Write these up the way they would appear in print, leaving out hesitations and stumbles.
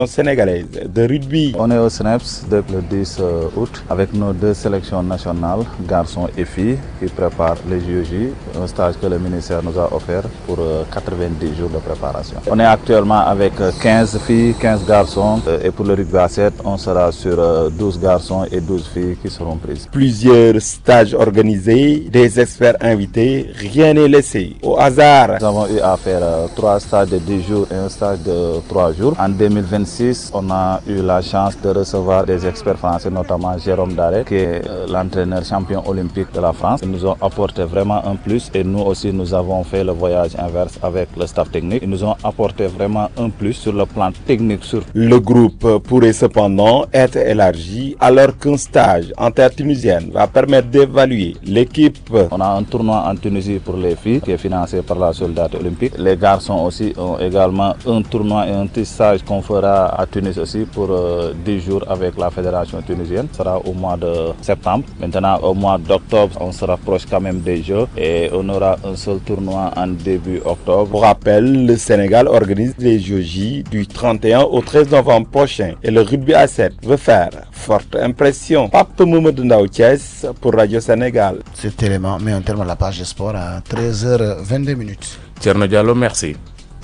sénégalaise de rugby. On est au SNEPS depuis le 10 août avec nos deux sélections nationales, garçons et filles, qui préparent les JOJ, un stage que le ministère nous a offert pour 90 jours de préparation. On est actuellement avec 15 filles, 15 garçons et pour le rugby à 7, on sera sur 12 garçons et 12 filles qui seront prises. Plusieurs stages organisés, des experts invités, rien n'est laissé au hasard. Nous avons eu à faire 3 stages de 10 jours et un stage de 3 jours. En 2026, on a eu la chance de recevoir des experts français, notamment Jérôme Daré, qui est l'entraîneur champion olympique de la France. Ils nous ont apporté vraiment un plus et nous aussi nous avons fait le voyage inverse avec le staff technique. Ils nous ont apporté vraiment un plus sur le plan technique. Le groupe pourrait cependant être élargi alors qu'un stage en terre tunisienne va permettre d'évaluer l'équipe. On a un tournoi en Tunisie pour les filles qui est financé par la solidarité olympique. Les garçons aussi ont également un tournoi et un petit stage qu'on fera à Tunis aussi pour 10 jours avec la fédération tunisienne. Ce sera au mois de septembre. Maintenant, au mois d'octobre, on se rapproche quand même des Jeux et on aura un seul tournoi en début octobre. Pour rappel, le Sénégal organise les JOJ du 31 au 13 novembre prochain et le rugby à 7 veut faire forte impression. Pape Mamadou Ndaw Thiès pour Radio Sénégal. Cet élément met un terme à la page de sport à 13h22. Thierno Diallo, merci.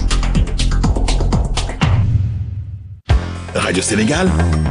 Radio Sénégal.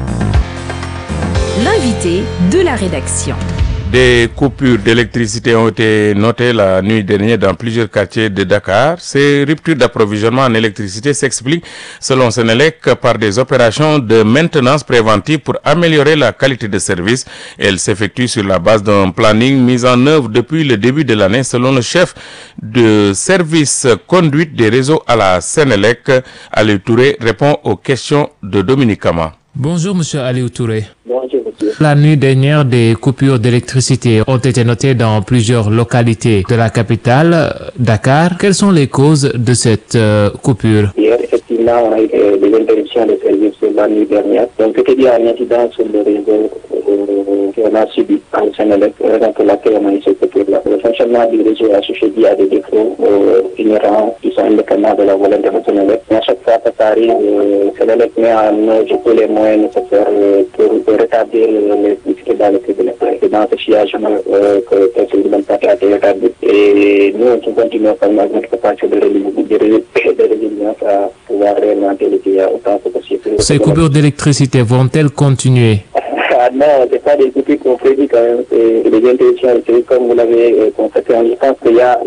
L'invité de la rédaction. Des coupures d'électricité ont été notées la nuit dernière dans plusieurs quartiers de Dakar. Ces ruptures d'approvisionnement en électricité s'expliquent, selon Senelec, par des opérations de maintenance préventive pour améliorer la qualité de service. Elles s'effectuent sur la base d'un planning mis en œuvre depuis le début de l'année, selon le chef de service conduite des réseaux à la Senelec. Aliou Touré répond aux questions de Dominique Kama. Bonjour Monsieur Aliou Touré. Bonjour monsieur. La nuit dernière, des coupures d'électricité ont été notées dans plusieurs localités de la capitale, Dakar. Quelles sont les causes de cette coupure? Hier, effectivement, on a eu des interruptions de service la nuit dernière. Donc, c'était dû à un incident sur le réseau qu'on a subi à Sénélec, raison pour laquelle on a eu cette coupure-là. Le fonctionnement du réseau est associé à des défauts inhérents qui sont indépendants de la volonté de Sénélec. Mais à chaque fois que ça arrive, Sénélec met en œuvre tous les moyens nécessaires pour rétablir l'électricité dans le public. C'est dans ce sillage que ce gouvernement a été rétabli. Et nous, on continue à faire notre capacité de résilience à pouvoir réalimenter les clients autant que possible. Ces coupures d'électricité vont-elles continuer? Non, c'est pas des coupures qu'on prédit quand même, c'est des interruptions, c'est comme vous l'avez constaté. Je pense qu'il y a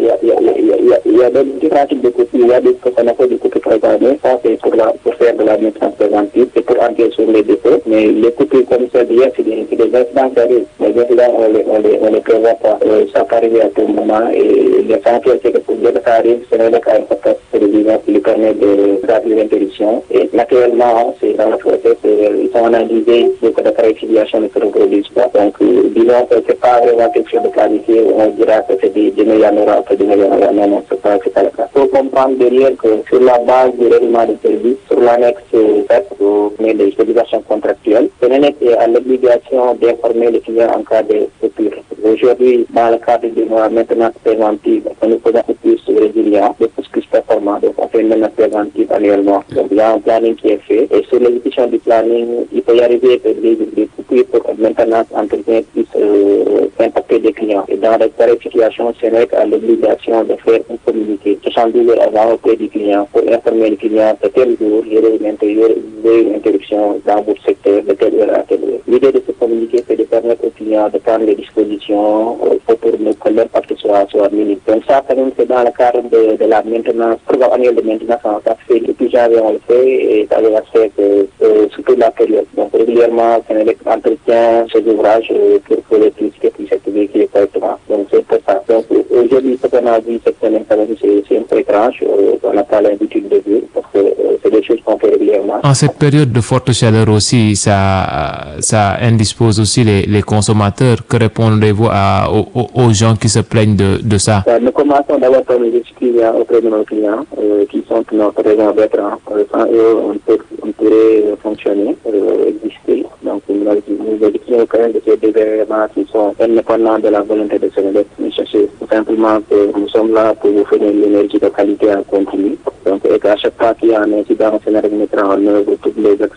différents types de coupures. Il y a des qu'on appelle des coupures programmées, ça c'est pour faire de la maintenance préventive, c'est pour enquêter sur les défauts. Mais les coupures comme ça d'hier, c'est des incidents qui arrivent. Les incidents, on les prévoit pas. Ça peut arriver à tout moment et l'essentiel c'est que pour dire que ça arrive, c'est un cas important de prévision qui lui permet de faire l'interruption. Et naturellement, c'est dans le process, ils sont analysés beaucoup de caractéristiques ne se reproduisent pas. Donc, disons que c'est pas vraiment quelque chose de planifié où on dira que c'est des il y en aura, que demain il y en aura. Non, c'est pas le cas. Il faut comprendre derrière que sur la base du règlement de service, sur l'annexe 7, vous mettez des obligations contractuelles. L'annexe est à l'obligation d'informer les clients en cas de coupure. Aujourd'hui, dans le cadre de la maintenance préventive, nous faisons plus résilient, de plus performant. Donc, on fait une maintenance préventive annuellement. Donc, il y a un planning qui est fait. Et sur l'exécution du planning, il peut y arriver que des coupures pour maintenance entretien puissent impacter des clients. Et dans les situations, c'est à l'obligation de faire un communiqué 72 heures avant auprès du client pour informer le client de tel jour, il y a une interruption dans votre secteur de telle heure à telle heure. L'idée de ce communiqué, c'est de permettre aux clients de prendre les dispositions pour que l'impact soit minime. Donc ça, c'est dans le cadre de la maintenance, programme annuel de maintenance, ça fait depuis janvier on le fait et ça va se faire sur toute la période. Donc régulièrement, c'est un entretien ces ouvrages pour que l'électricité puisse être véhiculée correctement. Donc c'est pour ça. Donc aujourd'hui, ce qu'on a vu cette semaine, c'est un peu étrange. On n'a pas l'habitude de vivre parce que c'est des choses qu'on fait régulièrement. En cette période de forte chaleur aussi, ça indispose aussi les consommateurs. Que répondez-vous aux gens qui se plaignent de ça? Nous commençons d'abord par les expliquer auprès de nos clients qui sont notre raison d'être. Sans eux, on pourrait fonctionner, exister. Donc nous expliquons quand même que c'est des événements qui sont indépendants de la volonté de Sénélec. Nous cherchons tout simplement que nous sommes là pour vous fournir l'énergie de qualité en continu. Donc et qu'à chaque fois qu'il y a un incident, Sénélec mettra en œuvre toutes les actions